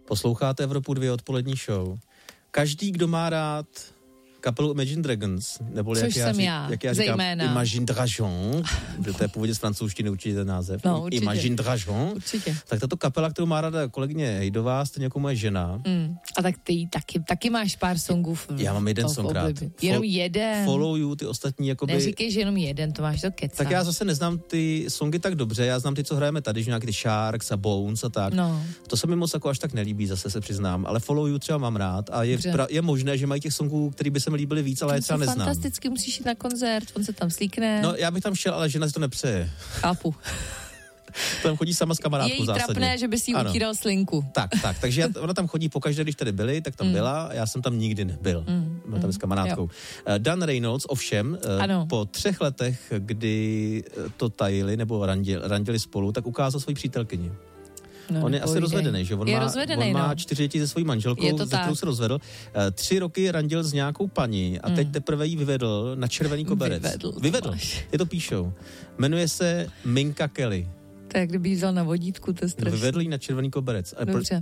Posloucháte Evropu 2 odpolední show. Každý, kdo má rád kapelu Imagine Dragons, nebo jak já říkám, zejména. Imagine Dragons, to je původně z francouzštiny určitě ten název. No, určitě. Imagine Dragons. Určitě. Tak tato kapela, kterou má ráda kolegyně Hejdová, stejně jako moje žena. A tak ty taky máš pár songů. Já mám jeden song rád. Jenom jeden. Follow You, ty ostatní jakoby... Neříkej, že jenom jeden, to máš to kecat. Tak já zase neznám ty songy tak dobře, já znám ty, co hrajeme tady, že nějaký ty Sharks a Bones a tak. No. To se mi moc jako až tak nelíbí, zase se přiznám, ale Follow You třeba mám rád a je možné, že mají těch songů, který by se mi líbily víc, ale já třeba neznám. Fantasticky, musíš jít na koncert, on se tam slíkne. No, já bych tam šel, ale žena si to nepřeje. Chápu. Tam chodí sama s kamarádkou zásadně. Je jí trapné, že by si jí utíral slinku. Tak, takže ona tam chodí pokaždé, když tady byli, tak tam byla, já jsem tam nikdy nebyl. Byla tam s kamarádkou. Dan Reynolds ovšem, po 3 letech, kdy to tajili, nebo randili spolu, tak ukázal svoji přítelkyni. No, on je asi rozvedený, že? On má 4 děti se svojí manželkou, ze kterou se rozvedl. 3 roky randil s nějakou paní a teď teprve jí vyvedl na červený koberec. Vyvedl. Je to píšou. Jmenuje se Minka Kelly. Tak kdyby jí vzal na vodítku, to je strašný. Vyvedl jí na červený koberec.